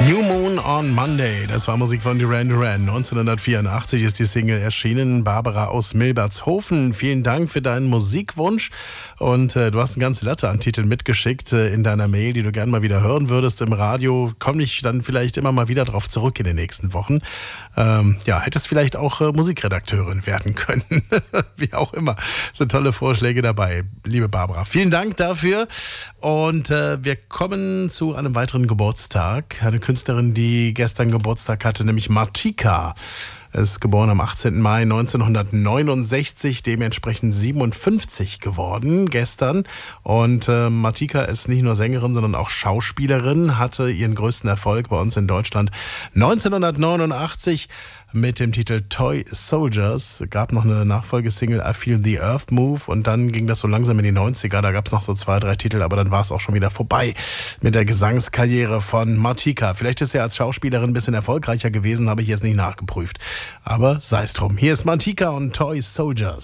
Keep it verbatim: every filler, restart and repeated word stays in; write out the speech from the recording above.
New Moon on Monday, das war Musik von Duran Duran. neunzehnhundertvierundachtzig ist die Single erschienen. Barbara aus Milbertshofen, vielen Dank für deinen Musikwunsch. Und äh, du hast eine ganze Latte an Titeln mitgeschickt äh, in deiner Mail, die du gerne mal wieder hören würdest im Radio. Komm ich dann vielleicht immer mal wieder drauf zurück in den nächsten Wochen. Ähm, ja, hättest vielleicht auch äh, Musikredakteurin werden können. Wie auch immer. Es sind tolle Vorschläge dabei, liebe Barbara. Vielen Dank dafür. Und äh, wir kommen zu einem weiteren Geburtstag. Eine Künstlerin, die gestern Geburtstag hatte, nämlich Martika. Ist geboren am achtzehnten Mai neunzehnhundertneunundsechzig, dementsprechend siebenundfünfzig geworden gestern. Und äh, Martika ist nicht nur Sängerin, sondern auch Schauspielerin, hatte ihren größten Erfolg bei uns in Deutschland neunzehnhundertneunundachtzig mit dem Titel Toy Soldiers. Gab noch eine Nachfolgesingle I Feel the Earth Move und dann ging das so langsam in die neunziger. Da gab es noch so zwei, drei Titel, aber dann war es auch schon wieder vorbei mit der Gesangskarriere von Martika. Vielleicht ist sie als Schauspielerin ein bisschen erfolgreicher gewesen, habe ich jetzt nicht nachgeprüft. Aber sei es drum. Hier ist Martika und Toy Soldiers.